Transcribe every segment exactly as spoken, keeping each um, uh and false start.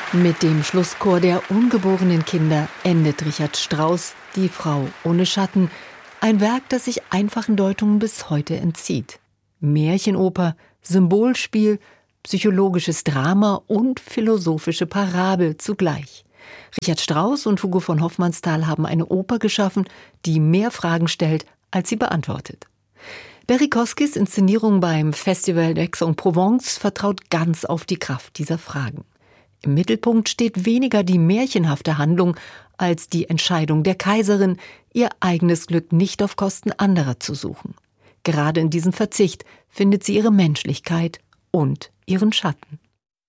Mit dem Schlusschor der ungeborenen Kinder endet Richard Strauss Die Frau ohne Schatten, ein Werk, das sich einfachen Deutungen bis heute entzieht. Märchenoper, Symbolspiel, psychologisches Drama und philosophische Parabel zugleich. Richard Strauss und Hugo von Hofmannsthal haben eine Oper geschaffen, die mehr Fragen stellt, als sie beantwortet. Berikoskis Inszenierung beim Festival d'Aix-en-Provence vertraut ganz auf die Kraft dieser Fragen. Im Mittelpunkt steht weniger die märchenhafte Handlung als die Entscheidung der Kaiserin, ihr eigenes Glück nicht auf Kosten anderer zu suchen. Gerade in diesem Verzicht findet sie ihre Menschlichkeit und ihren Schatten.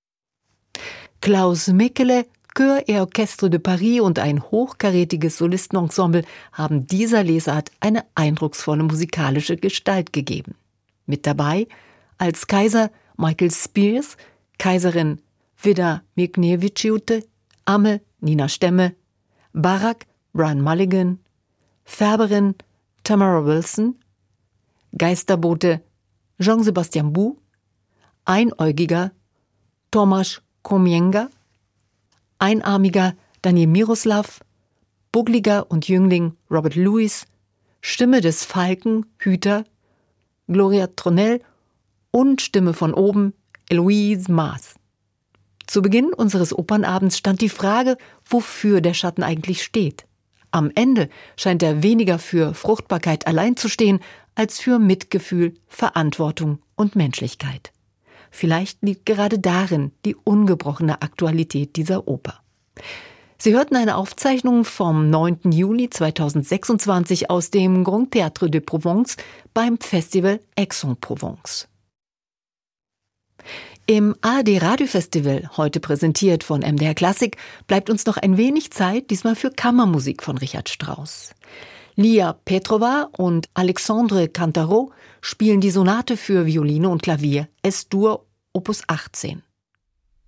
Klaus Mekele, Chœur et Orchestre de Paris und ein hochkarätiges Solistenensemble haben dieser Lesart eine eindrucksvolle musikalische Gestalt gegeben. Mit dabei als Kaiser Michael Spears, Kaiserin Vida Migneviciute, Amme Nina Stemme, Barak Brian Mulligan, Färberin Tamara Wilson, Geisterbote Jean-Sébastien Bou, Einäugiger Tomasz Komienga, Einarmiger Daniel Miroslav, Buckliger und Jüngling Robert Louis, Stimme des Falken, Hüter Gloria Tronell und Stimme von oben Eloise Maas. Zu Beginn unseres Opernabends stand die Frage, wofür der Schatten eigentlich steht. Am Ende scheint er weniger für Fruchtbarkeit allein zu stehen, als für Mitgefühl, Verantwortung und Menschlichkeit. Vielleicht liegt gerade darin die ungebrochene Aktualität dieser Oper. Sie hörten eine Aufzeichnung vom neunten Juni zweitausendsechsundzwanzig aus dem Grand Théâtre de Provence beim Festival Aix-en-Provence. Im A R D-Radiofestival, heute präsentiert von M D R Klassik, bleibt uns noch ein wenig Zeit, diesmal für Kammermusik von Richard Strauss. Lia Petrova und Alexandre Cantarot spielen die Sonate für Violine und Klavier Es-Dur Opus achtzehn.